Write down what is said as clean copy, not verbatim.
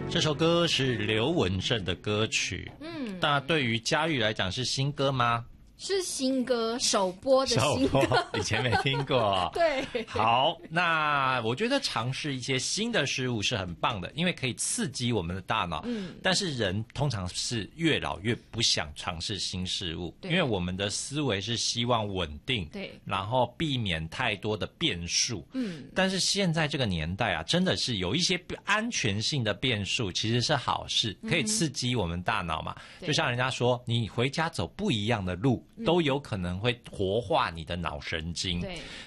这首歌是刘文正的歌曲，那对于佳玉来讲是新歌吗？ 是新歌，首播的新歌， 以前没听过。 对， 好，那我觉得尝试一些新的事物是很棒的，因为可以刺激我们的大脑。但是人通常是越老越不想尝试新事物，因为我们的思维是希望稳定， 对， 然后避免太多的变数。但是现在这个年代啊，真的是有一些安全性的变数，其实是好事，可以刺激我们大脑嘛。就像人家说，你回家走不一样的路，都有可能会活化你的脑神经。 对，